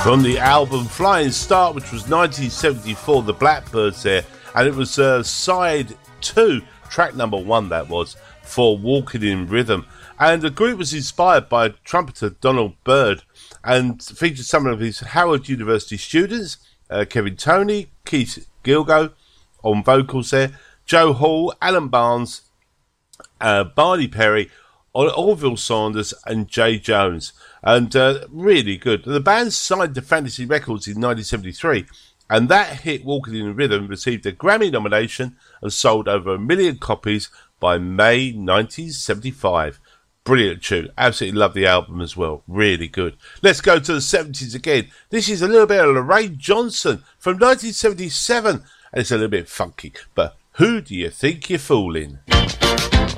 From the album Flying Start, which was 1974, the Blackbyrds there, and it was side 2, track number 1 that was, for Walking in Rhythm. And the group was inspired by trumpeter Donald Byrd and featured some of his Howard University students, Kevin Toney, Keith Gilgo on vocals there, Joe Hall, Alan Barnes, Barney Perry, Orville Saunders and Jay Jones, and really good. The band signed to Fantasy Records in 1973, and that hit Walking in Rhythm received a Grammy nomination and sold over 1 million copies by May 1975. Brilliant tune. Absolutely love the album as well. Really good. Let's go to the 70s again. This is a little bit of Lorraine Johnson from 1977, and it's a little bit funky, but Who Do You Think You're Fooling?